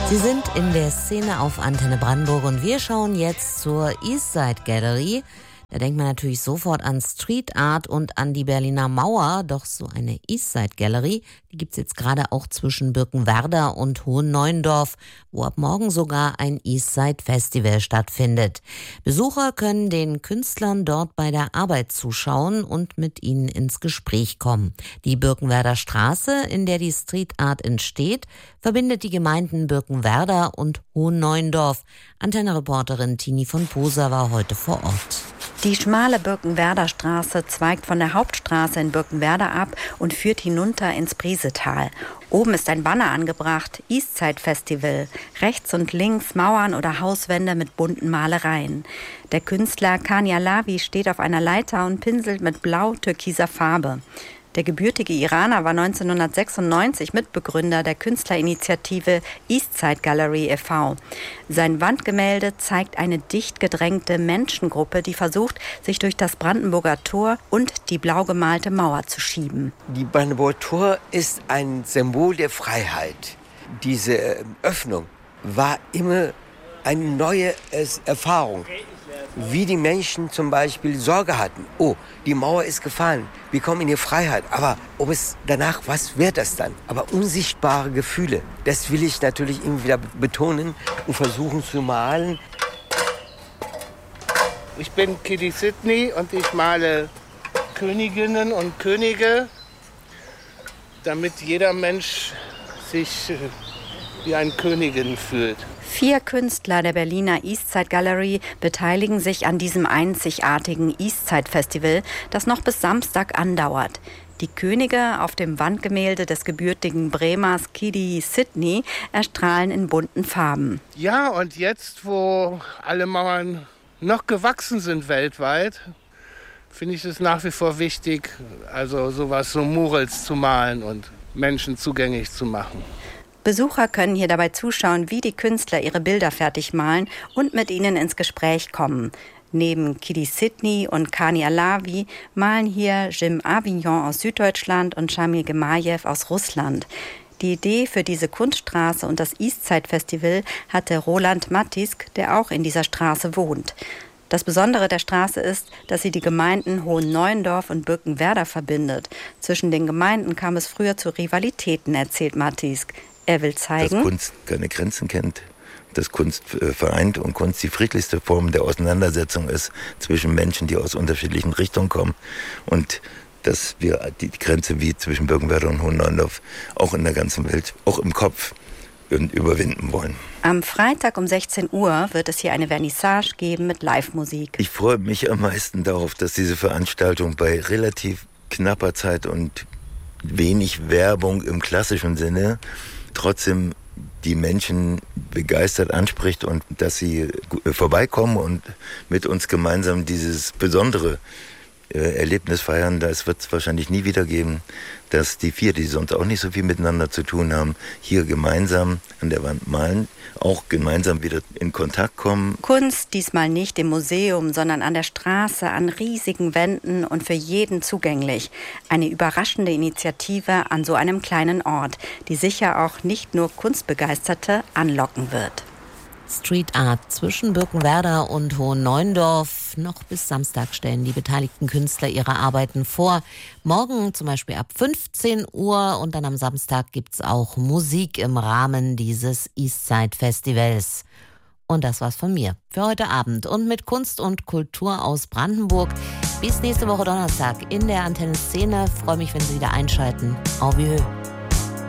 Sie sind in der Szene auf Antenne Brandenburg und wir schauen jetzt zur Eastside Gallery. Da denkt man natürlich sofort an Street Art und an die Berliner Mauer. Doch so eine Eastside Gallery, die gibt's jetzt gerade auch zwischen Birkenwerder und Hohenneuendorf, wo ab morgen sogar ein Eastside Festival stattfindet. Besucher können den Künstlern dort bei der Arbeit zuschauen und mit ihnen ins Gespräch kommen. Die Birkenwerder Straße, in der die Street Art entsteht, verbindet die Gemeinden Birkenwerder und Hohenneuendorf. Antenne-Reporterin Tini von Poser war heute vor Ort. Die schmale Birkenwerder Straße zweigt von der Hauptstraße in Birkenwerder ab und führt hinunter ins Briesetal. Oben ist ein Banner angebracht, Eastside Festival. Rechts und links Mauern oder Hauswände mit bunten Malereien. Der Künstler Kania Lavi steht auf einer Leiter und pinselt mit blau-türkiser Farbe. Der gebürtige Iraner war 1996 Mitbegründer der Künstlerinitiative Eastside Gallery e.V. Sein Wandgemälde zeigt eine dicht gedrängte Menschengruppe, die versucht, sich durch das Brandenburger Tor und die blau gemalte Mauer zu schieben. Die Brandenburger Tor ist ein Symbol der Freiheit. Diese Öffnung war immer eine neue Erfahrung. Wie die Menschen zum Beispiel Sorge hatten. Oh, die Mauer ist gefallen, wir kommen in die Freiheit. Aber ob es danach, was wird das dann? Aber unsichtbare Gefühle, das will ich natürlich immer wieder betonen und versuchen zu malen. Ich bin Kitty Sidney und ich male Königinnen und Könige, damit jeder Mensch sich wie eine Königin fühlt. 4 Künstler der Berliner Eastside Gallery beteiligen sich an diesem einzigartigen Eastside Festival, das noch bis Samstag andauert. Die Könige auf dem Wandgemälde des gebürtigen Bremers Kitty Sidney erstrahlen in bunten Farben. Ja, und jetzt, wo alle Mauern noch gewachsen sind weltweit, finde ich es nach wie vor wichtig, also sowas, so Murals zu malen und Menschen zugänglich zu machen. Besucher können hier dabei zuschauen, wie die Künstler ihre Bilder fertig malen und mit ihnen ins Gespräch kommen. Neben Kitty Sidney und Kania Lavi malen hier Jim Avignon aus Süddeutschland und Shamil Gemajew aus Russland. Die Idee für diese Kunststraße und das Eastside Festival hatte Roland Mattisk, der auch in dieser Straße wohnt. Das Besondere der Straße ist, dass sie die Gemeinden Hohenneuendorf und Birkenwerder verbindet. Zwischen den Gemeinden kam es früher zu Rivalitäten, erzählt Mattisk. Er will zeigen, dass Kunst keine Grenzen kennt, dass Kunst vereint und Kunst die friedlichste Form der Auseinandersetzung ist zwischen Menschen, die aus unterschiedlichen Richtungen kommen und dass wir die Grenze wie zwischen Birkenwerder und Hohenneuendorf auch in der ganzen Welt, auch im Kopf, überwinden wollen. Am Freitag um 16 Uhr wird es hier eine Vernissage geben mit Live-Musik. Ich freue mich am meisten darauf, dass diese Veranstaltung bei relativ knapper Zeit und wenig Werbung im klassischen Sinne trotzdem die Menschen begeistert anspricht und dass sie vorbeikommen und mit uns gemeinsam dieses besondere Erlebnis feiern. Das wird es wahrscheinlich nie wieder geben, dass die 4, die sonst auch nicht so viel miteinander zu tun haben, hier gemeinsam an der Wand malen, auch gemeinsam wieder in Kontakt kommen. Kunst diesmal nicht im Museum, sondern an der Straße, an riesigen Wänden und für jeden zugänglich. Eine überraschende Initiative an so einem kleinen Ort, die sicher auch nicht nur Kunstbegeisterte anlocken wird. Street Art zwischen Birkenwerder und Hohenneuendorf. Noch bis Samstag stellen die beteiligten Künstler ihre Arbeiten vor. Morgen zum Beispiel ab 15 Uhr und dann am Samstag gibt's auch Musik im Rahmen dieses Eastside Festivals. Und das war's von mir für heute Abend. Und mit Kunst und Kultur aus Brandenburg bis nächste Woche Donnerstag in der Antenne Szene. Freue mich, wenn Sie wieder einschalten. Au revoir.